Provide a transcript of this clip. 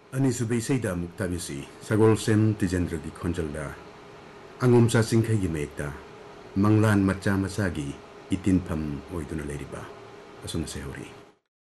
Anisubay sayda muktabisi Sagolsem Tijendragi Khonjalda Angumsa Singkhaygi mayekta Manglan macha machagi itinpham oiduna leiriba asuna sehori